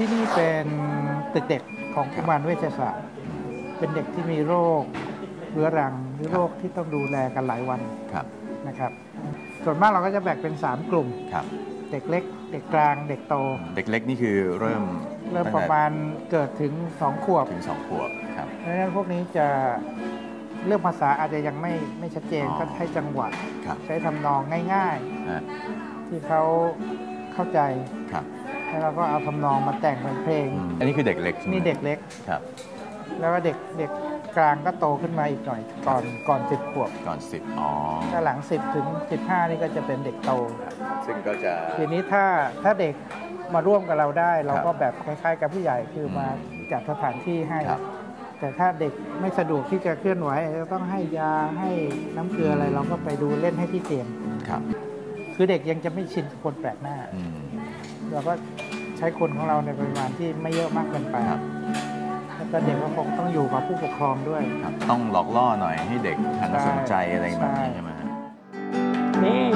ที่นี่เป็นตึกเด็กของกุมารเวชศาสตร์เป็นเด็กที่มีโรคเรื้อรังหรือโรคที่ต้องดูแลกันหลายวันนะครับส่วนมากเราก็จะแบ่งเป็น3กลุ่มเด็กเล็กเด็กกลางเด็กโตเด็กเล็กนี่คือเริ่มประมาณเกิดถึง2 ขวบครับดังนั้นพวกนี้จะเรื่องภาษาอาจจะยังไม่ชัดเจนก็ใช้จังหวะใช้ทำนองง่ายๆที่เขาเข้าใจแล้วเราก็เอาทำนองมาแต่งเป็นเพลงอันนี้คือเด็กเล็กนี่เด็กเล็กครับแล้วก็เด็กกลางก็โตขึ้นมาอีกหน่อยก่อน10 ขวบก่อน10 ถ้าหลัง10 ถึง 15นี่ก็จะเป็นเด็กโตซึ่งก็จะทีนี้ถ้าเด็กมาร่วมกับเราได้เราก็แบบคล้ายๆกับผู้ใหญ่คือมาจัดสถานที่ให้แต่ถ้าเด็กไม่สะดวกที่จะเคลื่อนไหวจะต้องให้ยาให้น้ำเกลืออะไรเราก็ไปดูเล่นให้ที่เตียงคือเด็กยังจะไม่ชินคนแปลกหน้าเราก็ใช้คนของเราในปริมาณที่ไม่เยอะมากเกินไปแล้วก็เด็กก็คงต้องอยู่กับผู้ปกครองด้วยต้องหลอกล่อหน่อยให้เด็กหันมาสนใจอะไรแบบนี้ใช่ไหมนี่